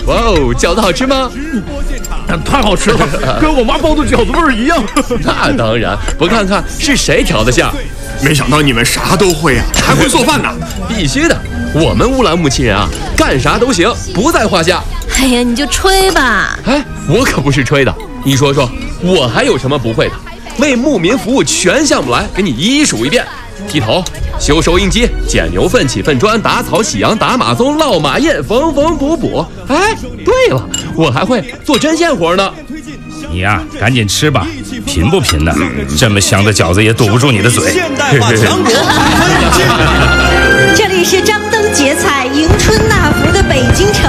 哇哦，饺子好吃吗？ 太好吃了，跟我妈包的饺子味儿一样。 那当然，不看看是谁调的馅？ 没想到你们啥都会啊，还会做饭呢。 必须的，我们乌兰牧亲人啊，干啥都行，不在话下。 哎呀，你就吹吧。 哎，我可不是吹的，你说说，我还有什么不会的？为牧民服务全项目来给你一一数一遍：剃头、修收音机、捡牛粪、起粪砖、打草、洗羊、打马鬃、烙马印、缝缝补补。哎，对了，我还会做针线活呢。 你呀，赶紧吃吧，贫不贫呢？这么香的饺子也堵不住你的嘴。 现代化强国这里是张灯结彩、迎春纳福的北京城。